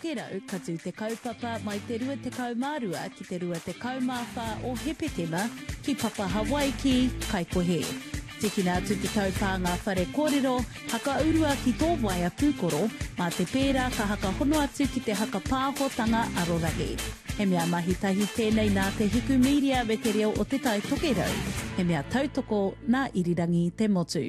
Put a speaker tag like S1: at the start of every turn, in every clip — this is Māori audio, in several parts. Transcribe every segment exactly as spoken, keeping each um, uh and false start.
S1: tokerau ka tū te kaupapa mai te rua te kaumārua ki te rua te kaumāwha o Hepetema ki Papa Hawaii ki Kaikohe. Tikina atu te taupānga whare kōrero, haka urua ki tō waia pūkoro, mā te pērā ka haka hono atu ki te haka pāhotanga arorangi. He mea mahi tahi tēnei nā te hiku miria me te reo o te tai tokerau. He mea tautoko nā irirangi te motu.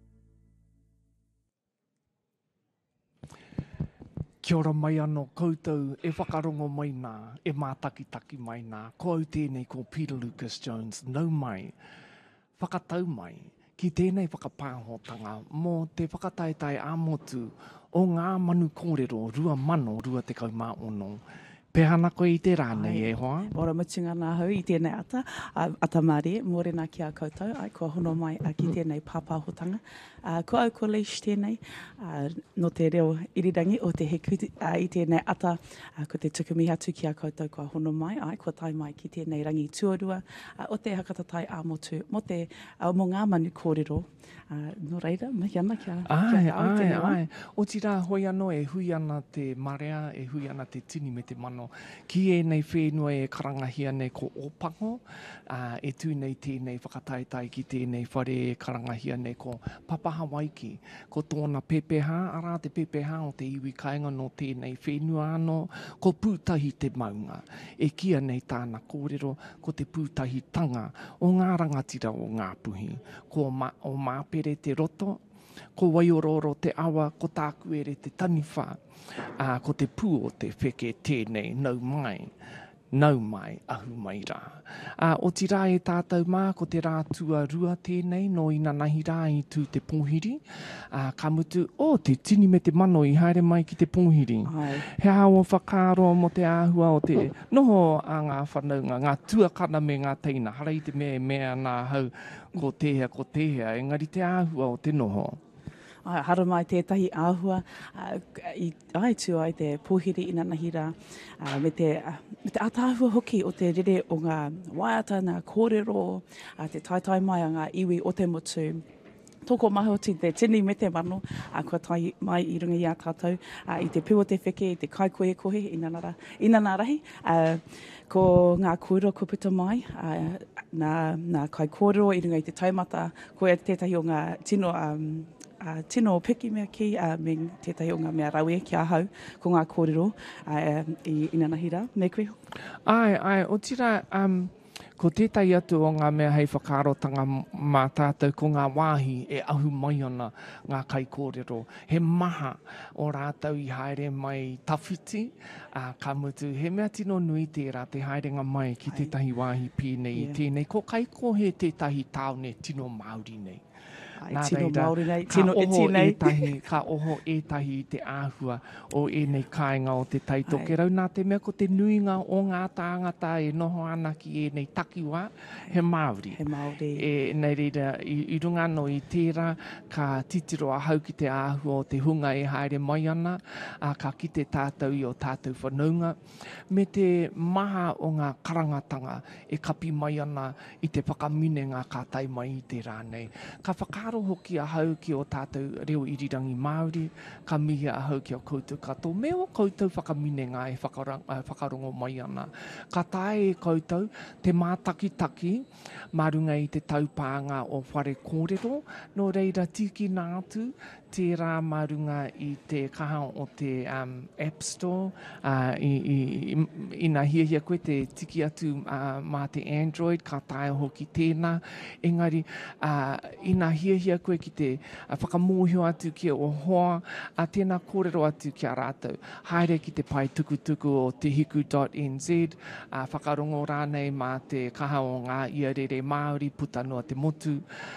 S2: Kia ora mai anō koutou, e whakarongo mai nā, e mātakitaki mai nā. Ko au tēnei ko Peter Lucas Jones, nau mai, whakatau mai, ki tēnei whakapāhotanga, mō te whakataetai āmotu o ngā manu kōrero, rua mano, rua te kaumāono. Pehana koe i te rānei e hoa?
S3: Ora mutunga nā hau i tēnei ata, uh, ata mare, mōrena ki a koutou, ai kua hono mai a ki tēnei pāpāhotanga. Uh, ko au ko leish tēnei, uh, no te reo irirangi o te heku uh, i tēnei ata, uh, ko te tukumi atu ki a koutou kua hono mai, ai kua tai mai ki tēnei rangi tuarua, uh, o te hakatatai āmotu, mo te, uh, mo ngā manu kōrero. Uh, no reira, mihi ana kia,
S2: ai,
S3: kia au
S2: ai,
S3: tēnei
S2: ai. O tira hoi anō e hui ana te marea, e hui ana te tini me te mano. Ki e nei whenua e karangahia nei ko Opango, uh, e tū nei tēnei whakataetai ki tēnei whare e karangahia nei ko Papa Hawaii ki. Ko tōna pepeha, ara te pepeha o te iwi kainga no tēnei whenua anō, ko pūtahi te maunga. E kia nei tāna kōrero, ko te pūtahi tanga o ngā rangatira o ngā puhi. Ko ma, o māpere te roto, ko waiororo te awa, ko tākuere te taniwha, uh, ko te pū o te wheke tēnei, nau mai, nau mai, ahu mai rā. Uh, o ti rā e tātou mā, ko te rā tua rua tēnei, no ina nahi rā i tū te pōhiri, uh, ka mutu, o oh, te tini me te mano i haere mai ki te pōhiri.
S3: Ai.
S2: He awa whakaro mo te āhua o te noho a ngā whanaunga, ngā tuakana me ngā teina, hara i te mea mea nā hau, ko tehea, ko tehea, engari te āhua o te noho.
S3: Ai, hara mai tētahi āhua, uh, i, ai tū ai te pōhiri ina nahira, uh, me te, uh, me te atāhua hoki o te rere o ngā waiata, ngā kōrero, uh, te taitai mai a ngā iwi o te motu. Tōko maho ti te tini me te mano, uh, kua tai mai i runga i a tātou, uh, i te pū o te wheke, i te kaikohe kohe, ina nara, ina nā rahi. Uh, ko ngā kōrero ko puta mai, uh, nā, nā kai kōrero i runga i te taumata, ko e tētahi o ngā tino, um, Uh, tino piki mea ki, uh, me tētahi o ngā mea rawe ki a hau, ko ngā kōrero uh, i ina nahira. Me koe?
S2: Ai, ai, o tira, um, ko tētai atu o ngā mea hei whakarotanga mā tātou, ko ngā wāhi e ahu mai ana ngā kai kōrero. He maha o rātou i haere mai tawhiti, uh, ka mutu, he mea tino nui tērā te haerenga mai ki tētahi wāhi pēnei i
S3: Yeah.
S2: tēnei, ko kai kohe tētahi tāone tino Māori nei.
S3: Ai, tino Māori nei, tino
S2: ka
S3: iti
S2: oho
S3: nei.
S2: etahi, ka oho etahi te āhua o enei kāinga o te taitokerau. Nā te mea ko te nuinga o ngā tāngata e noho ana ki enei takiwa, he Māori.
S3: He Māori.
S2: E, nei reira, i, i runga no i tērā, ka titiro a hau ki te āhua o te hunga e haere mai ana, a ka ki te tātou i o tātou whanaunga. Me te maha o ngā karangatanga e kapi mai ana i te whakamine ngā kātai mai i te rānei. Ka whakaro hoki a hau ki o tātou reo irirangi Māori, ka mihi a hau ki o koutou katoa. Me o koutou whakamine ngā e whakarang, uh, whakarongo mai ana. Ka tae e koutou te mātakitaki, marunga i te taupānga o whare kōrero, no reira tiki nātu, tērā marunga i te kaha o te um, App Store, uh, i, i, i nā hiahia koe te tiki atu uh, mā te Android, ka tae hoki tēnā. Engari, uh, i nā hiahia koe ki te uh, whakamōhio atu ki o hoa, uh, tēnā kōrero atu ki a rātou. Haere ki te pai tukutuku o te hiku dot n z, uh, whakarongo rānei mā te kaha o ngā iarere Māori, puta noa te motu,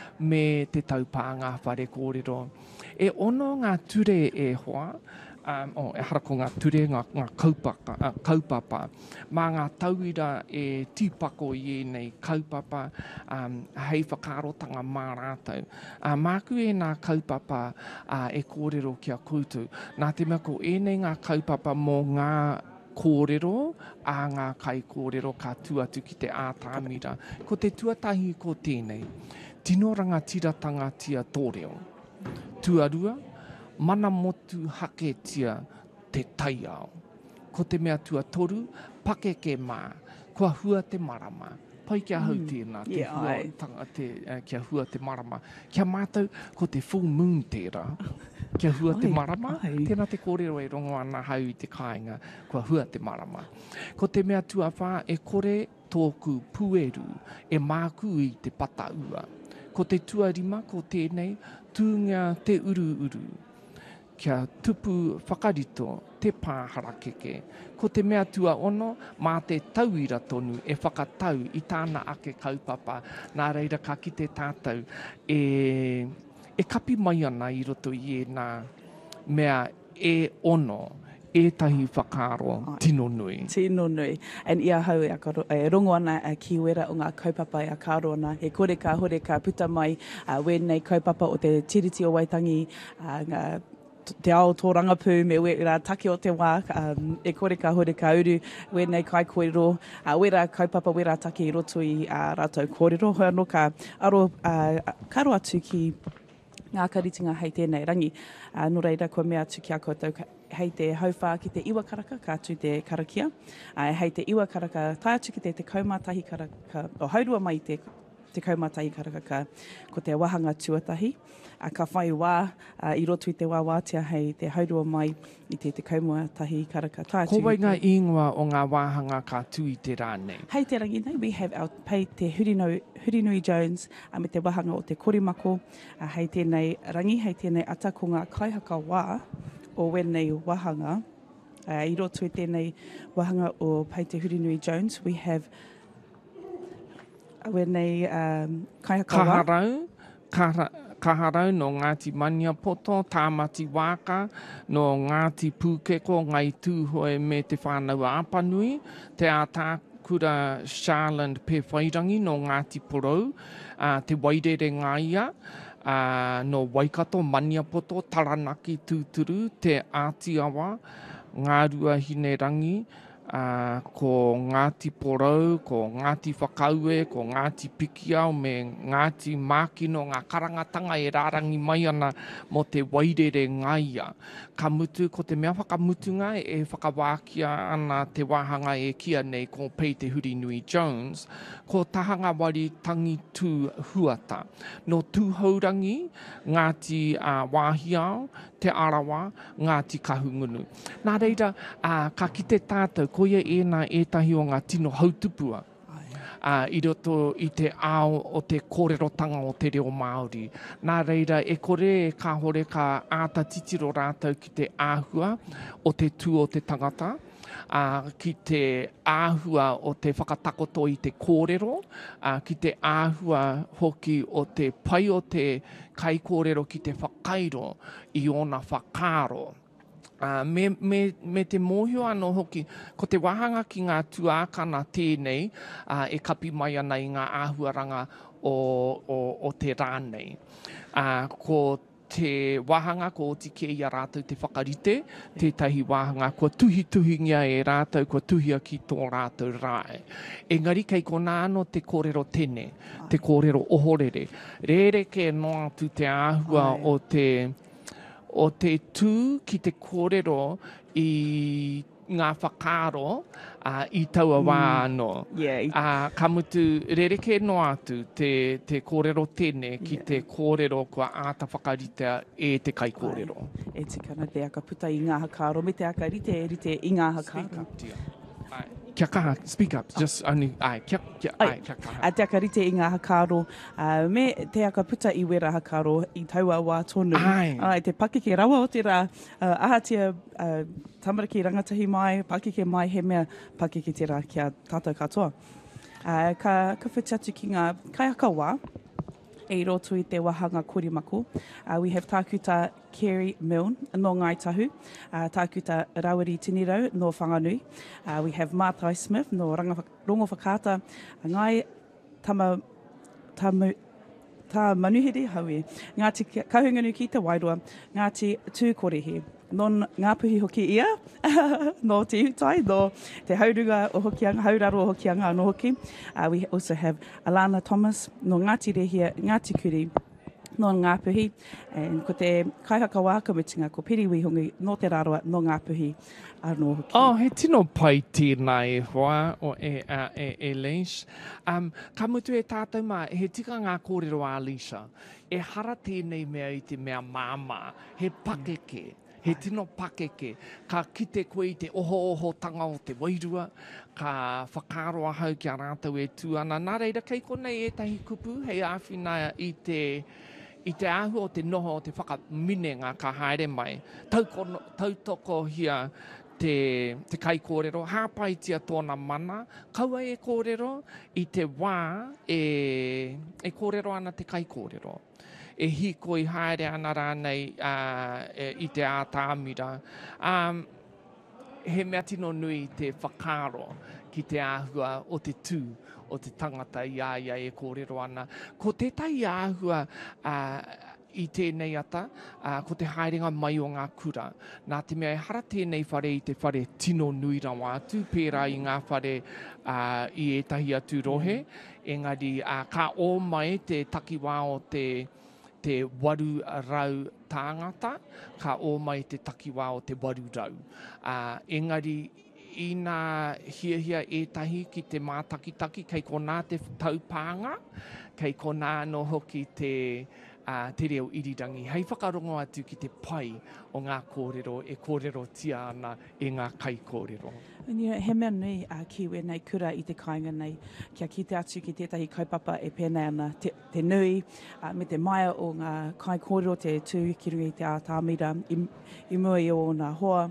S2: me te taupānga whare kōrero. E ono ngā ture e hoa, um, oh, e harako ngā ture, ngā, ngā kaupaka, uh, kaupapa, mā ngā tauira e tīpako i e nei kaupapa, um, hei whakarotanga mā rātou. Uh, māku e ngā kaupapa uh, e kōrero ki a koutou. Nā te mea ko e nei ngā kaupapa mō ngā kōrero, a ngā kai kōrero ka tuatu ki te ātāmira. Ko te tuatahi ko tēnei, tino rangatiratanga tia tōreo. Tuarua, mana motu hake tia te taiao. ko te mea tua toru, pake ke mā, kua hua te marama. Pai kia hau tēnā, te
S3: Yeah,
S2: hua,
S3: ai.
S2: tanga, te, uh, kia hua te marama. Kia mātou, ko te full moon tērā. Kia hua te
S3: Ai,
S2: marama,
S3: ai.
S2: tēnā te kōrero e rongo ana hau i te kāinga, kua hua te marama. Ko te mea tua whā, e kore tōku pueru, e māku i te pataua. Ko te tuarima, ko tēnei, tūngia te uru uru. Kia tupu whakarito, te pāhara keke. Ko te mea tua ono, mā te tauira tonu e whakatau i tāna ake kaupapa. Nā reira ka ki te tātou e, e kapi mai ana i roto i e nā mea e ono, e tahi whakaro tino nui.
S3: Tino nui. And ia hau e, akaro, e rongo ana a ki wera o ngā kaupapa e a karo ana. He kore ka hore ka puta mai uh, wēnei kaupapa o te tiriti o Waitangi, uh, ngā te ao tō rangapū me wera take o te wā, um, e kore ka hore ka uru, wēnei kai kōrero, uh, wera kaupapa wera take i roto i uh, rātou kōrero. Hoi anō ka aro uh, karo atu ki ngā karitinga hei tēnei rangi. Uh, no reira, ko mea atu ki a koutou hei te hauwha ki te iwa karaka, ka atu te karakia. Uh, hei te iwa karaka, tai atu ki te te kaumātahi karaka, o haurua mai te te kaumātahi karaka ka, ko te wahanga tuatahi. A ka whai wā, uh, i roto i te wā wātia hei te haurua mai i te te kaumātahi karaka. Tai atu
S2: Ko wai
S3: i
S2: ngā
S3: te-
S2: ingoa o ngā wāhanga ka tū i te rānei.
S3: Hei te rangi nei, we have our pei te Hurinui, Hurinui Jones, a me te wahanga o te korimako, a hei tēnei rangi, hei tēnei ata ko ngā kaihaka wā o wenei wahanga. Uh, I roto i tēnei wahanga o pei te Hurinui Jones, we have wenei um, kaihaka wā.
S2: Kaharau, kahara, kaharau no Ngāti Maniapoto, Tāmati Wāka, no Ngāti Pūkeko, Ngai Tūhoe me te whānau Apanui, te ātākura Charland Pewhairangi no Ngāti Porou, uh, te Wairere Ngaia, uh, no Waikato, Maniapoto, Taranaki Tūturu, te Ātiawa, Ngārua Hinerangi, Uh, ko Ngāti Porou, ko Ngāti Whakaue, ko Ngāti Pikiau, me Ngāti Mākino, ngā karangatanga e rārangi mai ana mo te Wairere Ngaia. Ka mutu, ko te mea whakamutunga e whakawākia ana te wāhanga e kia nei ko pei te Hurinui Jones, ko tahanga wari tangi tū huata. No tūhaurangi, Ngāti uh, Wāhiao, te Arawa, Ngāti Kahungunu. Nā reira, uh, ka ki te tātou, ko ia ēnā ētahi o ngā tino hautupua. Uh, I roto i te ao o te kōrerotanga o te reo Māori. Nā reira, e kore e ka hore ka āta titiro rātou ki te āhua o te tū o te tangata. Uh, ki te āhua o te whakatakoto i te kōrero, uh, ki te āhua hoki o te pai o te kai kōrero ki te whakairo i ona whakaro. Uh, me, me, me te mōhio anō hoki, ko te wahanga ki ngā tuākana tēnei, uh, e kapi mai ana i ngā āhuaranga o, o, o te rānei. Uh, ko te wahanga ko oti ke ia rātou te whakarite, tētahi wahanga ko tuhi-tuhingia e rātou, ko tuhia ki tō rātou rāe. Engari kei ko nāno te kōrero tene, te kōrero ohorere. Rere ke noa tu te āhua
S3: Ai.
S2: o te o te tū ki te kōrero i ngā whakaro uh, i taua wā anō.
S3: Yeah, i-
S2: Uh, ka mutu rereke no atu te, te kōrero tēne ki
S3: Yeah.
S2: te kōrero kua āta whakaritea e te kai kōrero.
S3: e tikana te aka puta i ngā hakaro, me te aka rite e rite i ngā
S2: Speak
S3: hakaro.
S2: up, dear. Ai, kia kaha, speak up, just only, ai, kia, kia,
S3: Ai.
S2: ai, kia kaha.
S3: A te aka rite i ngā hakaro, uh, me te aka puta i wera hakaro i taua wā tonu.
S2: Ai.
S3: Ai, te pakeke rawa o te rā, uh, ahatia uh, tamariki rangatahi mai, pakeke mai he mea pakeke te rā kia tātou katoa. Uh, ka, ka whiti atu ki ngā kaiaka wā, e roto i te wahanga korimako. Uh, we have tākuta Kerry Milne no Ngai Tahu, uh, tākuta Rawiri Tinirau no Whanganui. Uh, we have Mātai Smith no Ranga, Rongo Whakata, Ngai Tama, Tamu, Tā manuhere haue, Ngāti Kahungunu ki te Wairua, Ngāti Tūkorehe. Non ngāpuhi hoki ia, no te utai, no te haurunga o hokianga, hauraro o hokianga no hoki. Uh, we also have Alana Thomas, no Ngāti Rehia, Ngāti Kuri, no Ngāpuhi. And ko te kaihaka wā kamitinga ko piriwi hongi no te raroa no Ngāpuhi anō hoki.
S2: Oh, he tino pai tēnā e hoa o e, uh, e, e Lisa. Um, ka mutu e tātou mā, he tika ngā kōrero a Lisa. E hara tēnei mea i te mea māma, he pakeke. He tino pakeke, ka kite koe i te oho oho tanga o te wairua, ka whakaroa hau ki a rātou e tū ana. Nā reira, kei konei e tahi kupu, hei āwhina i te, i te ahu o te noho o te whakaminenga ka haere mai. Taukono, tautoko hia te, te kai kōrero, hāpaitia tōna mana, kaua e kōrero, i te wā e, e kōrero ana te kai kōrero. E hiko i haere ana rānei uh, e, i te ātāmira. Um, he mea tino nui te whakaro ki te āhua o te tū, o te tangata i aia e kōrero ana. Ko tētai āhua uh, i tēnei ata, uh, ko te haerenga mai o ngā kura. Nā te mea e hara tēnei whare i te whare tino nui rawa atu, pērā i ngā whare uh, i etahi atu rohe. Engari, uh, ka o mai te takiwā o te te waru rau tāngata, ka o mai te takiwā o te waru rau. Uh, engari, i nā hia hia etahi ki te mātakitaki, kei ko nā te taupānga, kei ko nā no hoki te, uh, te reo irirangi. Hei whakarongo atu ki te pai o ngā kōrero, e kōrero tia ana e ngā kai kōrero.
S3: Yeah, he mea nui a uh, kiwe nei kura i te kāinga nei, kia ki te atu ki tētahi kaupapa e pēnei ana te, te nui, uh, me te maia o ngā kai kōrero, te tū ki rui te ātāmira, i, i mua i o ngā hoa,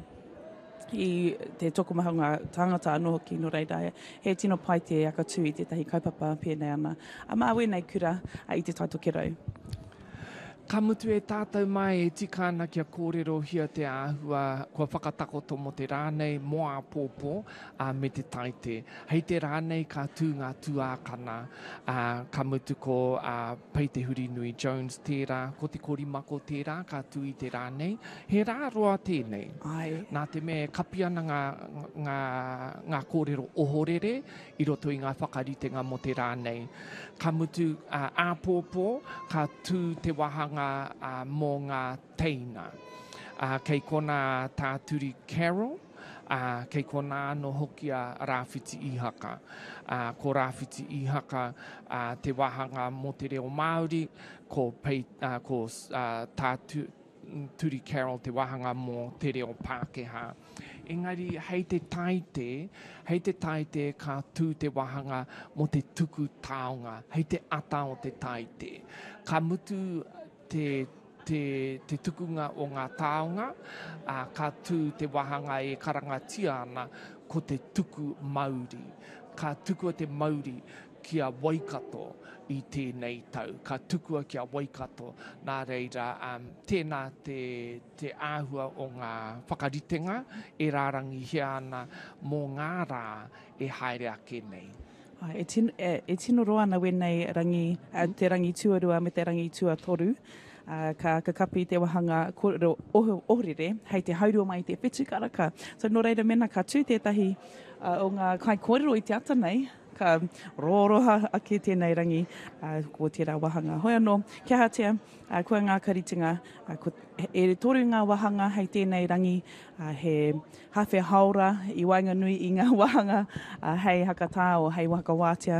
S3: i te tokomaha ngā tangata anō ki no reira, he tino pai te akatū i tētahi kaupapa pēnei ana. A māwe nei kura uh, i te taito kerau.
S2: Ka mutu e tātou mai e tika ana kia kōrero hia te āhua, kua whakatakoto mo te rānei moa pōpō uh, me te taite. Hei te rānei ka tū ngā tūākana, uh, ka mutu ko uh, Pei te Huri Nui Jones tērā, ko te korimako tērā, ka tū i te rānei. He rā roa tēnei.
S3: Ai.
S2: Nā te mea kapi ana ngā, ngā, ngā kōrero ohorere, i roto i ngā whakaritenga mo te rānei. Ka mutu uh, āpōpō, ka tū te wahanga uh, mō ngā teina. Uh, kei kona tāturi Carol, uh, kei kona no hoki a Rāwhiti Ihaka. Uh, ko Rāwhiti Ihaka uh, te wahanga mō te reo Māori, ko, pei, uh, ko uh, tāturi Carol te wahanga mō te reo Pākehā. Engari, hei te taite, hei te taite ka tū te wahanga mo te tuku taonga, hei te ata o te taite. Ka mutu te, te, te tukunga o ngā taonga, uh, ka tū te wahanga e karangatia ana ko te tuku Māori. Ka tukua te Māori kia Waikato i tēnei tau. Ka tukua kia Waikato. Nā reira, um, tēnā te, te āhua o ngā whakaritenga e rārangi hea ana mō ngā rā e haere ake nei.
S3: Ai, e, tino, e, e tino roa ana wenei rangi, uh, te rangi tuarua me te rangi tuatoru. Uh, ka kakapi te wahanga kōrero ohorere, hei te haurua mai te whetu karaka. So no reira mena ka tū tētahi uh, o ngā kai kōrero i te ata nei, ka roroha ake tēnei rangi uh, ko tērā wahanga. Hoi anō, kia hatea, uh, kua ngā karitinga, uh, ko, e toru ngā wahanga hei tēnei rangi, uh, he hawhi haora i wainga nui i ngā wahanga, uh, hei hakatā o hei waka wātea,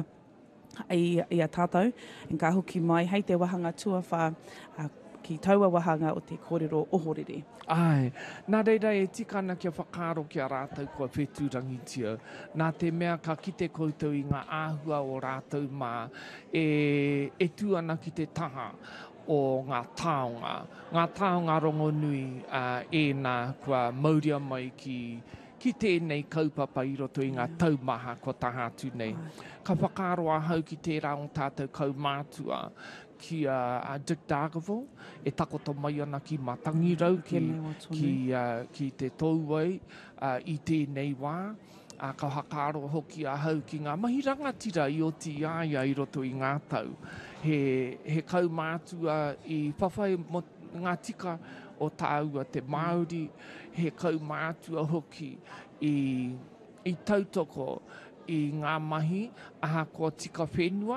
S3: I, i a tātou, en ka hoki mai, hei te wahanga tuawha uh, ki taua wahanga o te kōrero ohorere.
S2: Ai, nā reira e tika ana kia whakaro ki a rātou kua whetūrangitia. Nā te mea ka kite koutou i ngā āhua o rātou mā, e, e tū ana ki te taha o ngā taonga. Ngā taonga rongo nui uh, e nā kua mauria mai ki ki tēnei kaupapa i roto i ngā taumaha ko taha atu nei. Ka whakaroa hau ki tērā o tātou kaumātua ki uh, uh, Dick Dargaville, e takoto mai ana ki Matangi Rau, ki, ki, uh, ki te tauai uh, i tēnei wā. Uh, ka hakaro hoki a hau ki ngā mahi rangatira i o ti aia i roto i ngā tau. He, he kaumātua i whawhai mo ngā tika o tāua te Māori, he kaumātua hoki i, i tautoko i ngā mahi aha ko tika whenua,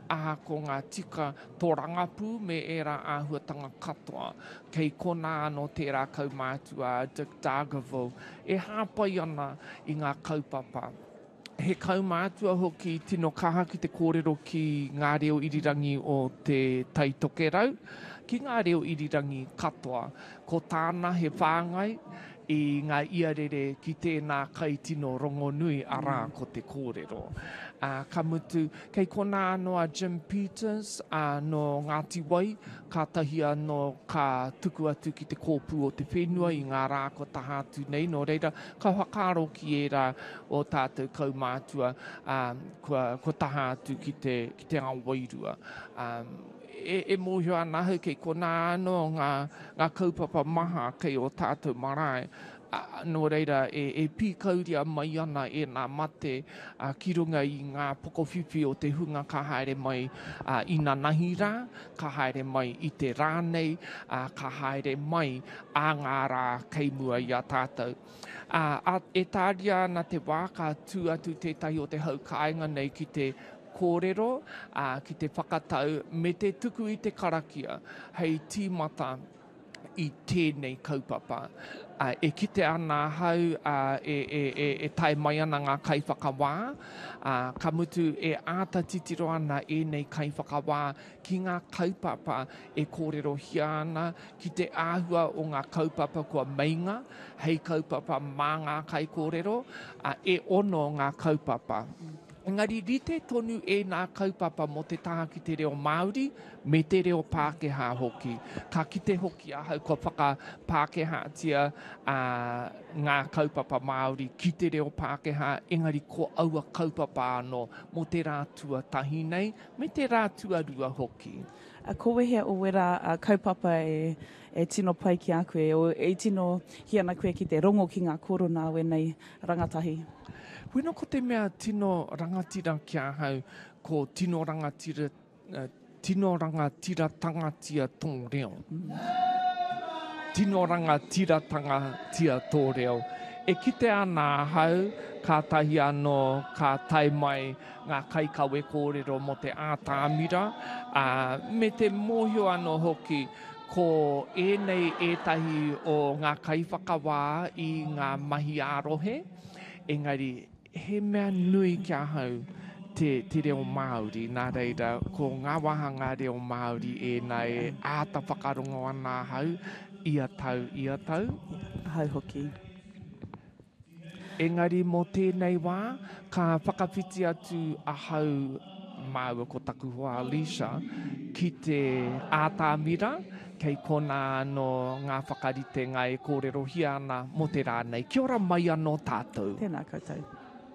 S2: a ko ngā tika tō rangapu me e rā āhuatanga katoa kei kona anō tērā kaumātua Dick Dargaville e hāpai ana i ngā kaupapa. He kaumātua hoki tino kaha ki te kōrero ki ngā reo irirangi o te taitokerau, ki ngā reo irirangi katoa. Ko tāna he whāngai i ngā iarere ki tēnā kai tino rongonui arā ko te kōrero. Uh, ka mutu, kei kona anō a Jim Peters uh, no Ngāti Wai, ka tahi anō ka tuku atu ki te kōpū o te whenua i ngā rā ko tahatu nei. Nō reira, ka whakaro ki e rā o tātou kaumātua um, kua, kua tahatu ki te, ki te awairua. Um, e, e mōhio ana hau kei kona anō ngā, ngā kaupapa maha kei o tātou marae. Uh, nō reira, e, e pīkauria mai ana e nā mate uh, ki runga i ngā pokowhiwhi o te hunga ka haere mai uh, i nā nahira, ka haere mai i te rānei, uh, ka haere mai a ngā rā kei mua i a tātou. Uh, a, e tāria na te wā ka tū atu tētahi o te haukainga nei ki te kōrero, uh, ki te whakatau, me te tuku i te karakia, hei tīmata i tēnei kaupapa. Uh, e kite ana hau uh, e, e, e, e tai mai ana ngā kaiwhakawā. Uh, ka mutu e āta titiro ana e nei kaiwhakawā ki ngā kaupapa e kōrero hia ana ki te āhua o ngā kaupapa kua meinga, hei kaupapa mā ngā kai kōrero, uh, e ono ngā kaupapa. Engari, rite tonu e nā kaupapa mo te taha ki te reo Māori, me te reo Pākehā hoki. Ka kite hoki ahau kua whaka Pākehā tia uh, ngā kaupapa Māori ki te reo Pākehā, engari ko aua kaupapa anō mo te rātua tahi nei, me te rātua rua hoki.
S3: A koe hea o wera a kaupapa e, e tino pai ki a koe, o e tino hiana koe ki te rongo ki ngā korona we nei rangatahi.
S2: Wino ko te mea tino rangatira kia hau ko tino rangatira, uh, tino rangatira tangatia tō reo. Tino rangatira tangatia tō reo. E kite ana hau, ka tahi anō, ka tai mai ngā kaikawe kōrero mo te ātāmira, uh, me te mōhio anō hoki, ko ēnei ētahi o ngā kaiwhakawā i ngā mahi ārohe, engari, he mea nui kia hau te, te reo Māori, nā reira, ko ngā wahanga reo Māori e nei āta whakarongo ana hau, ia tau, ia tau.
S3: Hau hoki.
S2: Engari, mo tēnei wā, ka whakawhiti atu a hau māua ko taku hoa Alicia, ki te ātāmira, kei kona no ngā whakarite ngai kōrero hia ana mo te rānei. Kia ora mai anō tātou.
S3: Tēnā koutou.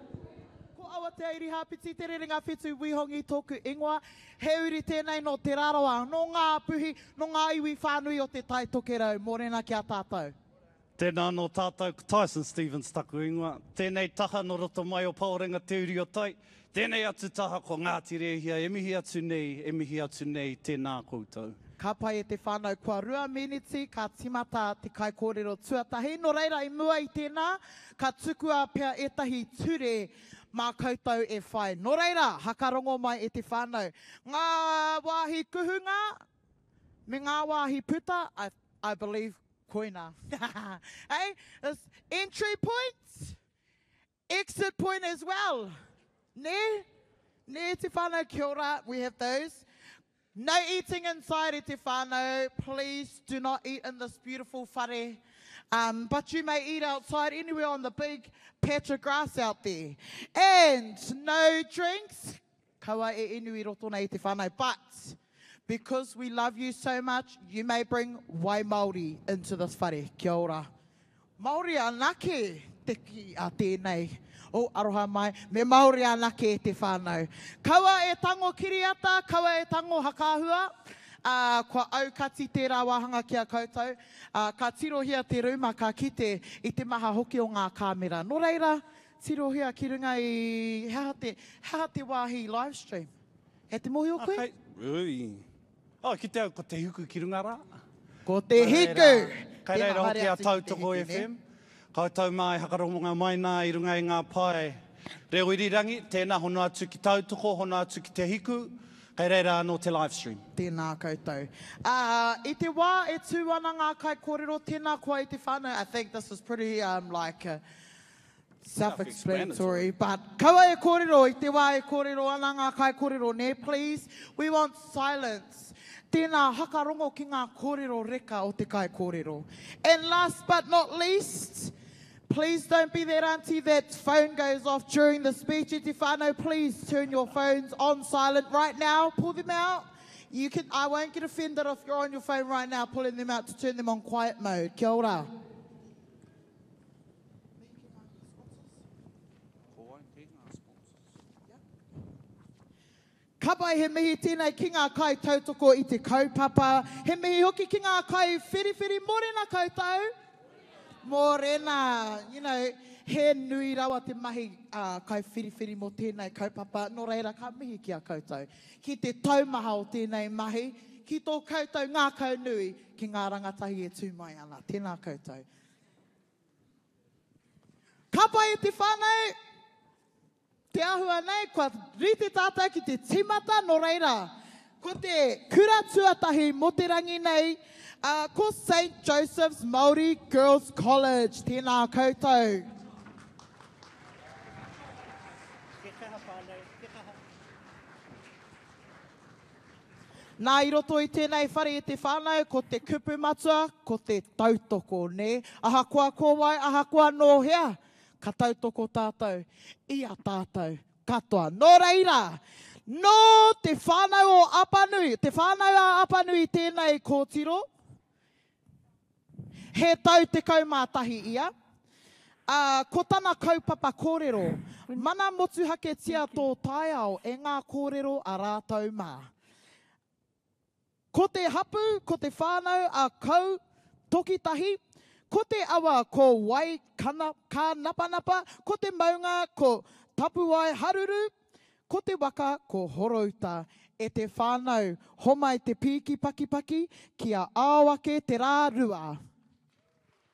S4: Te airi hapiti te rerenga whetū wihongi tōku ingoa, he uri tēnei no te rarawa, no ngā puhi, no ngā iwi whānui o te tai tokerau, mōrena ki a tātou.
S5: Tēnā no tātou, Tyson Stevens taku ingoa, tēnei taha no roto mai o Paorenga te uri o tai, tēnei atu taha ko Ngāti Rehia, e mihi atu nei, e mihi atu nei, tēnā koutou.
S4: Ka pai e te whānau kua rua miniti, ka timata te kai kōrero tuatahi. No reira i mua i tēnā, ka tukua pia etahi ture mā koutou e whai. No reira, hakarongo mai e te whānau. Ngā wāhi kuhunga, me ngā wāhi puta, I, I believe koina. Hey, it's entry point, exit point as well. Ne? Ne te whānau, kia ora, we have those. No eating inside e te whānau. Please do not eat in this beautiful whare. Um, but you may eat outside anywhere on the big patch of grass out there. And no drinks. Kaua e inui roto nei te whānau. But because we love you so much, you may bring wai Māori into this whare. Kia ora. Māori anake te ki a tēnei. O aroha mai, me Māori anake te whānau. Kaua e tango kiriata, kaua e tango hakahua. Uh, kua au kati tērā wāhanga ki a koutou. Uh, ka tirohia te ruma ka kite i te maha hoki o ngā kāmera. No reira, tirohia ki runga i hea te, hea te wāhi livestream. He te mohi o koe?
S5: Okay. Ui. Oh, ki te au ko te huku ki runga rā.
S4: Ko te hiku.
S5: Kai reira hoki a Tautoko F M. Koutou mai, hakaronga mai nā i runga i ngā pai. Reo irirangi, tēnā hono atu ki Tautoko, hono atu ki te hiku. Kei reira anō te live stream.
S4: Tēnā koutou. Uh, I te wā e tū ana ngā kai kōrero, tēnā kua i te whānau. I think this is pretty um, like uh, self-explanatory. But kaua e kōrero, i te wā e kōrero ana ngā kai kōrero, ne, please. We want silence. Tēnā hakarongo ki ngā kōrero reka o te kai kōrero. And last but not least, please don't be that auntie that phone goes off during the speech. I te whānau, please turn your phones on silent right now. Pull them out. You can. I won't get offended if you're on your phone right now, pulling them out to turn them on quiet mode. Kia ora. Ka pai he mihi tēnei ki ngā kai tautoko i te kaupapa. He mihi hoki ki ngā kai whiriwhiri morena koutou. Morena, you know, he nui rawa te mahi uh, kai whiriwhiri mo tēnei kaupapa. Nō reira, ka mihi ki a koutou. Ki te taumaha o tēnei mahi, ki tō koutou ngā kau nui, ki ngā rangatahi e tū mai ana. Tēnā koutou. Ka pai e te whānau, te ahua nei, kua rite tātou ki te timata, no reira. Ko te kura tuatahi mo te rangi nei, uh, ko Saint Joseph's Māori Girls College. Tēnā koutou. Nā i roto i tēnei whare e te whānau, ko te kupu matua, ko te tautoko, ne? Aha kua kōwai, aha kua nōhea. Ka tautoko tātou, ia tātou, katoa. Nō reira, no te whānau o Apanui, te whānau a Apanui tēnei kōtiro, he tau te kaumātahi ia, uh, ko tana kaupapa kōrero, mana motu hake tia tō taiao e ngā kōrero a rātou mā. Ko te hapu, ko te whānau a kau tokitahi, ko te awa ko wai kana, ka napanapa, ko te maunga ko tapuai haruru, ko te waka ko horouta, e te whānau homai te pīki paki paki, kia āwake te rā rua.